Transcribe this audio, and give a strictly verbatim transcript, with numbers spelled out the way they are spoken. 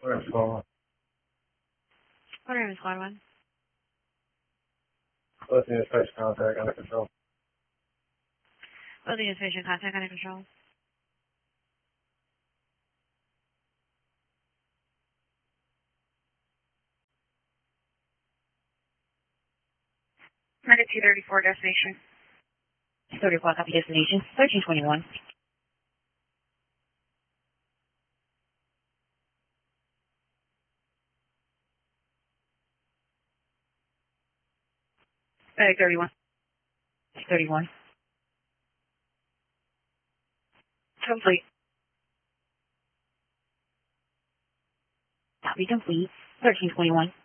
Where's Squad one? What name is Squad one? Both units face contact under control. Both units face contact under control. Target two thirty-four destination. two thirty-four copy destination. thirteen twenty-one. Target thirty-one. thirty-one. Complete. Copy complete. thirteen twenty-one.